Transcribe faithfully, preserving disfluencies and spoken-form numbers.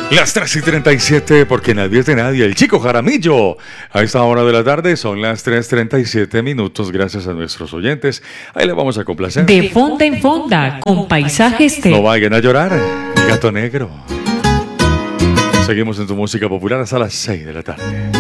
Las tres y treinta y siete, porque nadie es de nadie. El Chico Jaramillo. A esta hora de la tarde son las tres treinta y siete minutos. Gracias a nuestros oyentes. Ahí le vamos a complacer. De fonda en fonda, con paisajes de... No vayan a llorar. Gato Negro. Seguimos en tu música popular hasta las seis de la tarde.